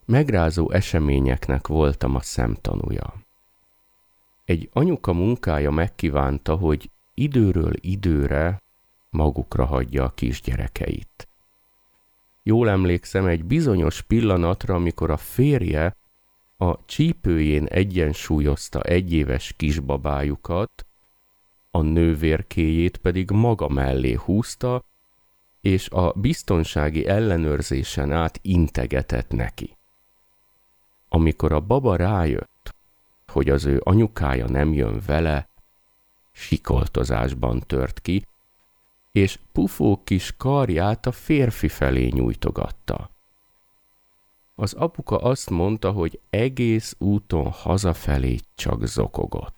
Megrázó eseményeknek voltam a szemtanúja. Egy anyuka munkája megkívánta, hogy időről időre magukra hagyja a kisgyerekeit. Jól emlékszem egy bizonyos pillanatra, amikor a férje a csípőjén egyensúlyozta 1 éves kisbabájukat, a nővérkéjét pedig maga mellé húzta, és a biztonsági ellenőrzésen át integetett neki. Amikor a baba rájött, hogy az ő anyukája nem jön vele, sikoltozásban tört ki, és pufó kis karját a férfi felé nyújtogatta. Az apuka azt mondta, hogy egész úton hazafelé csak zokogott.